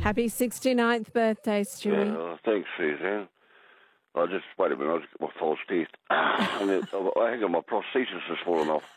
Happy 69th birthday, Stewie. Oh, thanks, Suzanne. I just, wait a minute, I just got my false teeth. I think my prosthesis has fallen off.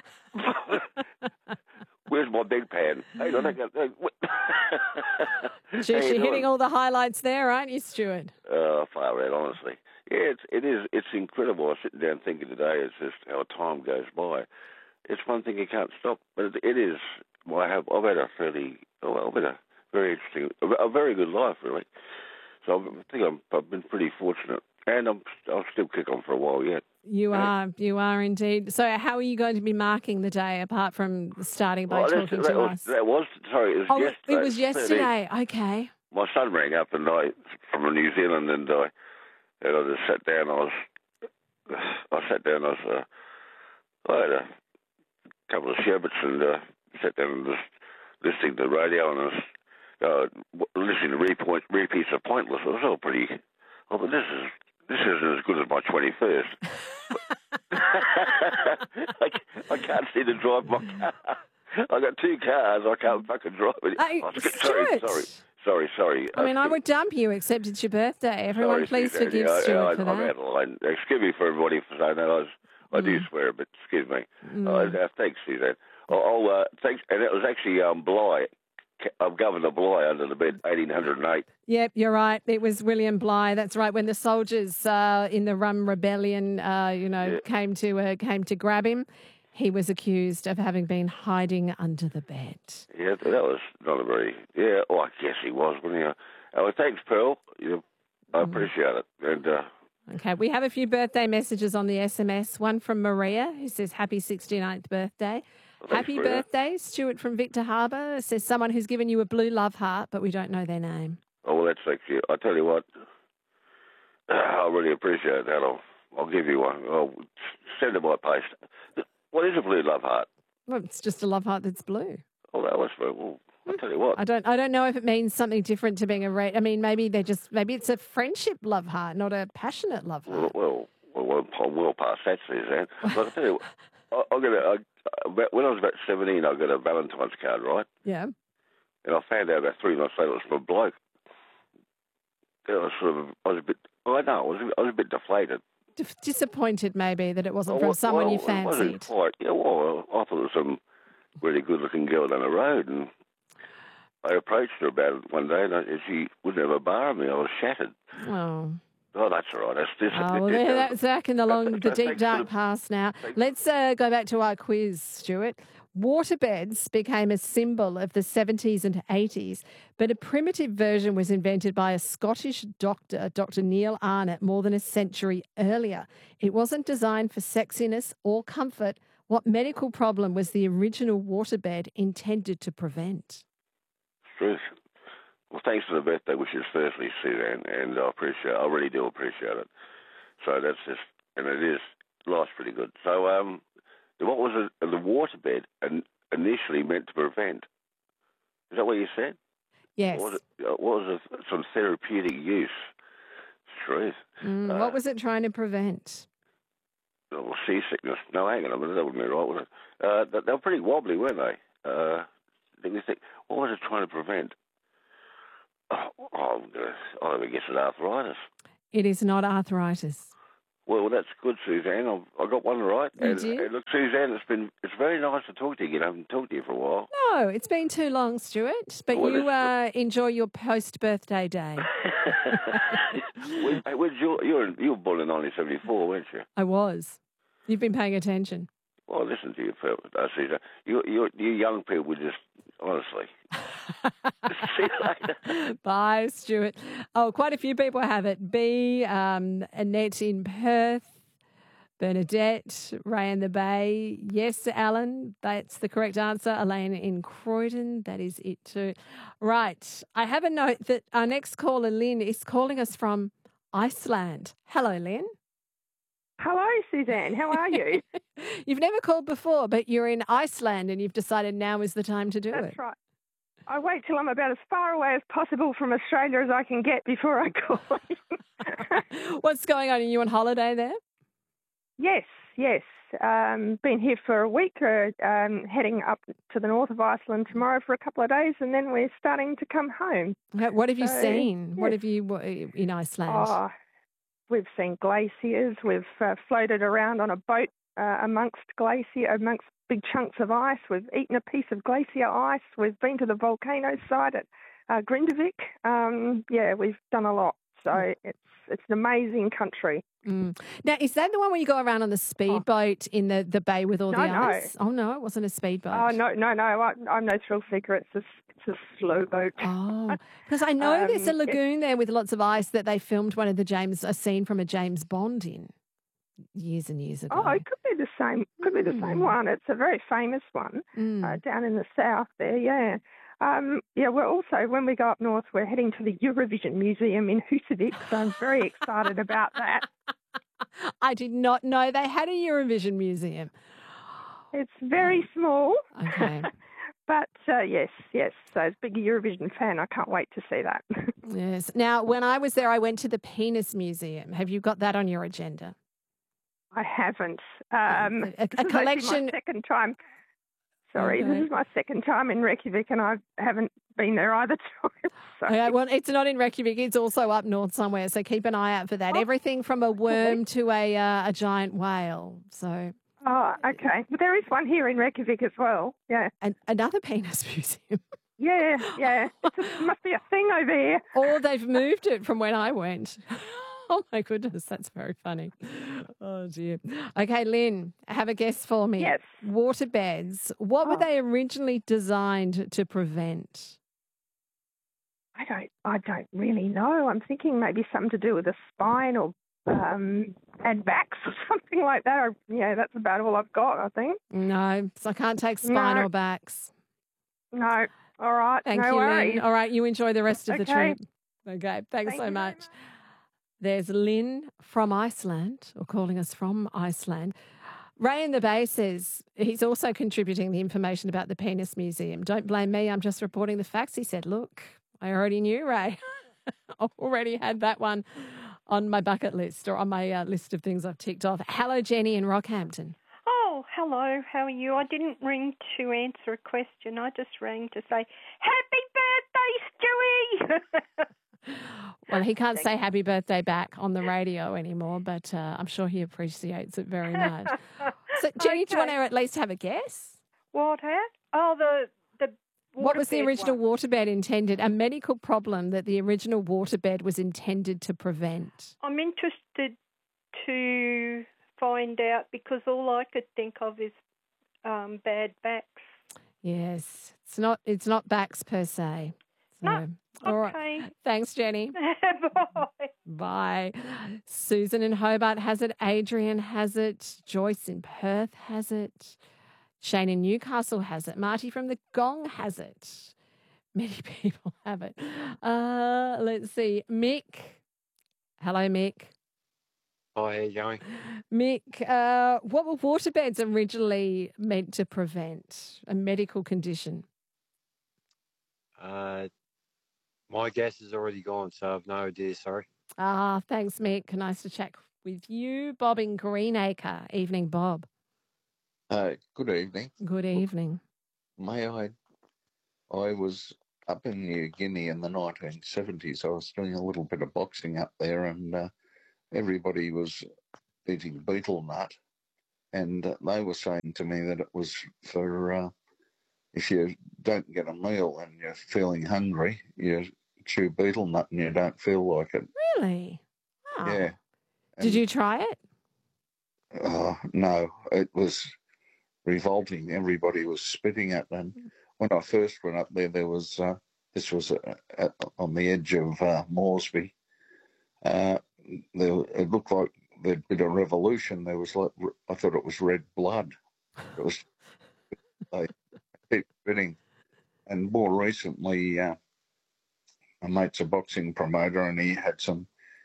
Where's my bedpan? Hang on, Jeez, you're hitting all the highlights there, aren't you, Stuart? Far out, honestly. Yeah, it's incredible. I was sitting down thinking today, it's just how time goes by. It's one thing you can't stop, but it is. Well, I've had a very interesting, a very good life, really. So I think I've been pretty fortunate, and I'll still kick on for a while yet. You are indeed. So how are you going to be marking the day, apart from starting by talking to us? It was yesterday. It was yesterday. Okay. My son rang up and from New Zealand, and I just sat down. I had a couple of sherbets and sat down and just listening to the radio and listening to repeats of Pointless. It was all pretty. Oh, but this isn't as good as my 21st. I can't seem to drive my car. I've got two cars. I can't fucking drive it. Sorry. I mean, I would dump you, except it's your birthday. Everyone, please forgive Stuart for that. I'm out of line. Excuse me for everybody for saying that. I do swear, but excuse me. Thanks, Suzanne. Thanks. And it was actually Bligh. Governor Bligh under the bed, 1808. Yep, you're right. It was William Bligh. That's right. When the soldiers in the Rum Rebellion, came to grab him, he was accused of having been hiding under the bed. Yeah, that was not a very. Yeah, I guess he was, wasn't he? Well, thanks, Pearl. I appreciate it. And okay, we have a few birthday messages on the SMS. One from Maria, who says happy 69th birthday. Happy birthday, Stuart from Victor Harbour. Says someone who's given you a blue love heart, but we don't know their name. Oh, well, that's actually, I tell you what, I really appreciate that. I'll give you one. I'll send it by post. What is a blue love heart? Well, it's just a love heart that's blue. Oh, that was well. I'll tell you what. I don't know if it means something different to being a red. I mean, maybe it's a friendship love heart, not a passionate love heart. Well, past that, Suzanne. But I'll tell you what, when I was about 17, I got a Valentine's card, right? Yeah. And I found out about 3 months later it was from a bloke. I was a bit deflated. Disappointed, maybe, that it wasn't from someone you fancied. I thought it was some really good-looking girl down the road, and I approached her about it one day, and she wouldn't have a bar on me. I was shattered. Oh, that's all right. That's back in the deep, dark past now. Let's go back to our quiz, Stuart. Waterbeds became a symbol of the 70s and 80s, but a primitive version was invented by a Scottish doctor, Dr. Neil Arnott, more than a century earlier. It wasn't designed for sexiness or comfort. What medical problem was the original waterbed intended to prevent? Truth. Well, thanks for the birthday wishes, firstly, Suzanne, and I really do appreciate it. So that's just, and it is, life's pretty good. So, what was the waterbed initially meant to prevent? Is that what you said? Yes. What was some therapeutic use? Truth. What was it trying to prevent? Well, seasickness. No, hang on a minute, that wouldn't be right, would it? They were pretty wobbly, weren't they? What was it trying to prevent? I would guess it's arthritis. It is not arthritis. Well, that's good, Suzanne. I got one right. And look, Suzanne, it's very nice to talk to you. I haven't talked to you for a while. No, it's been too long, Stuart. But you enjoy your post-birthday day. You were born in 1974, weren't you? I was. You've been paying attention. Well, listen to you, Suzanne. You young people would just, honestly. See you later. Bye, Stuart. Oh, quite a few people have it. B, Annette in Perth, Bernadette, Ray in the Bay. Yes, Alan, that's the correct answer. Elaine in Croydon, that is it too. Right, I have a note that our next caller, Lynn, is calling us from Iceland. Hello, Lynn. Hello, Suzanne. How are you? You've never called before, but you're in Iceland and you've decided now is the time to do it. That's right. I wait till I'm about as far away as possible from Australia as I can get before I call. What's going on? Are you on holiday there? Yes. been here for a week, heading up to the north of Iceland tomorrow for a couple of days, and then we're starting to come home. What have you seen? Yes. What have you in Iceland? Oh, we've seen glaciers. We've floated around on a boat amongst big chunks of ice. We've eaten a piece of glacier ice. We've been to the volcano site at Grindavik. We've done a lot. So it's an amazing country. Mm. Now, is that the one where you go around on the speedboat in the bay with all the ice? Oh, no, it wasn't a speedboat. Oh, no. I'm no thrill seeker. It's a slow boat. Oh, because I know there's a lagoon there with lots of ice that they filmed a scene from a James Bond in years and years ago. Oh, it could be the same. Could be the same one. It's a very famous one down in the south there. Yeah. We're also, when we go up north, we're heading to the Eurovision Museum in Husavik, so I'm very excited about that. I did not know they had a Eurovision Museum. It's very small. Okay. But yes. So as a big Eurovision fan, I can't wait to see that. Yes. Now, when I was there, I went to the Penis Museum. Have you got that on your agenda? I haven't. A collection. This is my second time. Sorry, Okay. This is my second time in Reykjavik, and I haven't been there either time. So. Okay, well, it's not in Reykjavik. It's also up north somewhere, so keep an eye out for that. Everything from a worm to a giant whale. So. Oh, okay. But there is one here in Reykjavik as well. Yeah. And another penis museum. Yeah. It must be a thing over here. Or they've moved it from when I went. Oh, my goodness, that's very funny. Oh, dear. Okay, Lynn, have a guess for me. Yes. Waterbeds, what were they originally designed to prevent? I don't really know. I'm thinking maybe something to do with the spine or and backs or something like that. That's about all I've got, I think. No, so I can't take spine or backs. No. All right. Thank no you, worries. Lynn. All right, you enjoy the rest of the Okay. trip. Okay, thanks so you much. very much. There's Lynn from Iceland, or calling us from Iceland. Ray in the Bay says he's also contributing the information about the Penis Museum. Don't blame me, I'm just reporting the facts. He said, look, I already knew, Ray. I already had that one on my bucket list or on my list of things I've ticked off. Hello, Jenny in Rockhampton. Oh, hello. How are you? I didn't ring to answer a question. I just rang to say, happy birthday, Stewie! Well, he can't say happy birthday back on the radio anymore, but I'm sure he appreciates it very much. So, Jenny, do you want to at least have a guess? What? Oh, the What was the waterbed original one. waterbed intended? A medical problem that the original waterbed was intended to prevent. I'm interested to find out because all I could think of is bad backs. Yes, it's not backs per se. So, No, all right. Okay. Thanks, Jenny. Bye. Bye. Susan in Hobart has it. Adrian has it. Joyce in Perth has it. Shane in Newcastle has it. Marty from the Gong has it. Many people have it. Let's see. Mick. Hello, Mick. Hi, how you going? Mick, what were waterbeds originally meant to prevent? A medical condition? My guess is already gone, so I've no idea, sorry. Thanks, Mick. Nice to chat with you. Bob in Greenacre. Evening, Bob. Good evening. Good evening. I was up in New Guinea in the 1970s. I was doing a little bit of boxing up there, and everybody was eating betel nut, and they were saying to me that it was for if you don't get a meal and you're feeling hungry, you chew betel nut and you don't feel like it. Really? Wow. Yeah. Did you try it? No, it was revolting. Everybody was spitting at them. When I first went up there was this was on the edge of Moresby. It looked like there'd been a revolution. There was I thought it was red blood. It was they keep spitting. And more recently, my mate's a boxing promoter, and he had some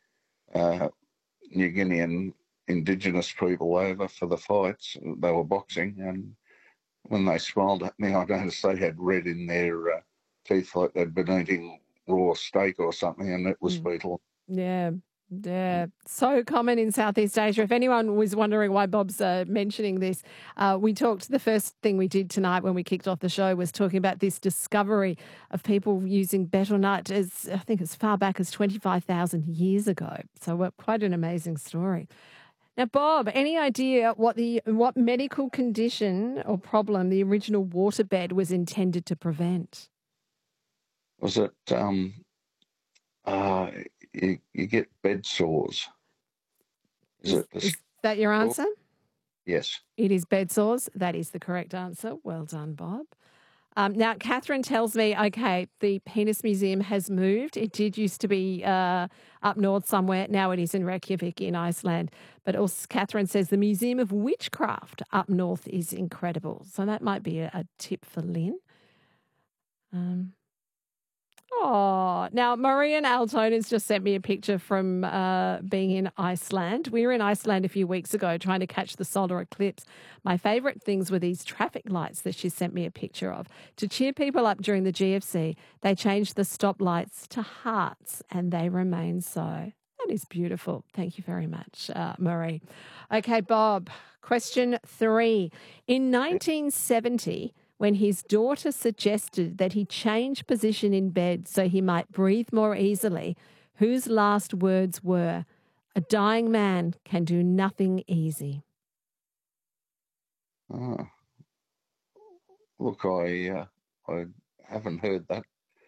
New Guinean Indigenous people over for the fights. They were boxing, and when they smiled at me, I noticed they had red in their teeth, like they'd been eating raw steak or something, and it was betel. Yeah. Yeah, so common in Southeast Asia. If anyone was wondering why Bob's mentioning this, the first thing we did tonight when we kicked off the show was talking about this discovery of people using betel nut I think as far back as 25,000 years ago. So quite an amazing story. Now, Bob, any idea what medical condition or problem the original waterbed was intended to prevent? Was it you get bed sores? Is that your answer? Yes. It is bed sores. That is the correct answer. Well done, Bob. Now, Catherine tells me, okay, the Penis Museum has moved. It did used to be up north somewhere. Now it is in Reykjavik in Iceland. But also Catherine says the Museum of Witchcraft up north is incredible. So that might be a tip for Lynn. Now Marie in Altona has just sent me a picture from being in Iceland. We were in Iceland a few weeks ago trying to catch the solar eclipse. My favourite things were these traffic lights that she sent me a picture of. To cheer people up during the GFC, they changed the stop lights to hearts and they remain so. That is beautiful. Thank you very much, Marie. Okay, Bob, question 3. In 1970, when his daughter suggested that he change position in bed so he might breathe more easily, whose last words were, "A dying man can do nothing easy"? Look, I haven't heard that.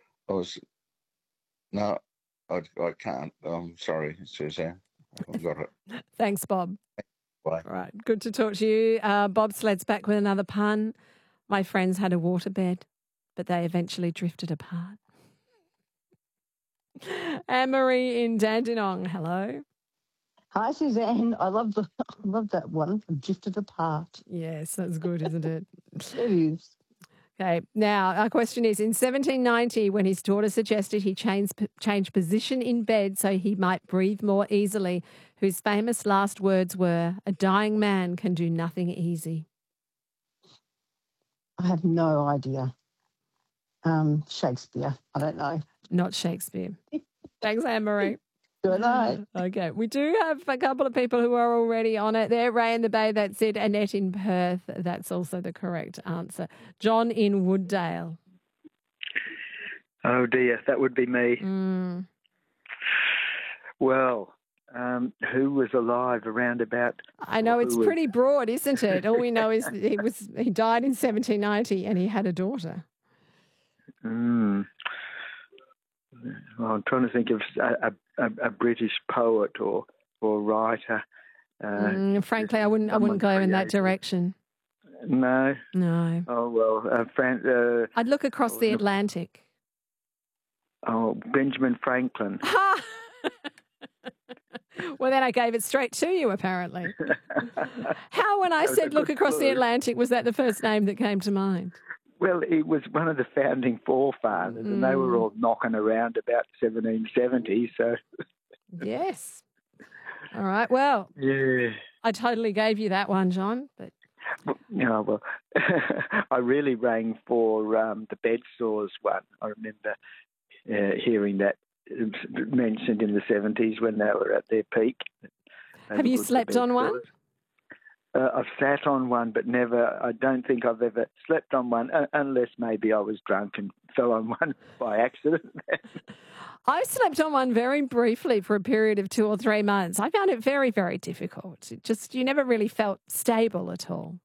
I can't. I'm sorry, Suzanne. I've got it. Thanks, Bob. Bye. All right, good to talk to you. Bob Sled's back with another pun. My friends had a waterbed, but they eventually drifted apart. Anne-Marie in Dandenong, hello. Hi, Suzanne. I love that one, Drifted Apart. Yes, that's good, isn't it? It is. Okay, now our question is, in 1790, when his daughter suggested he change position in bed so he might breathe more easily, whose famous last words were, "A dying man can do nothing easy"? I have no idea. Shakespeare. I don't know. Not Shakespeare. Thanks, Anne-Marie. Good night. Okay, we do have a couple of people who are already on it there. Ray in the Bay, that's it. Annette in Perth, that's also the correct answer. John in Wooddale. Oh, dear, that would be me. Well, who was alive around about? I know it's pretty broad, isn't it? All we know is he died in 1790 and he had a daughter. Well, I'm trying to think of a British poet or writer. Frankly, I wouldn't go in that direction. No. No. Oh well, I'd look across the Atlantic. Oh, Benjamin Franklin. Well, then I gave it straight to you, apparently. How, when I said look across the Atlantic, was that the first name that came to mind? Well, he was one of the founding forefathers, and they were all knocking around about 1770, so... Yes. All right, well, yeah, I totally gave you that one, John. But well, I really rang for the bed sores one. I remember hearing that mentioned in the 70s when they were at their peak. Have you slept on one? I've sat on one, but never. I don't think I've ever slept on one, unless maybe I was drunk and fell on one by accident. I slept on one very briefly for a period of 2 or 3 months. I found it very, very difficult. You never really felt stable at all.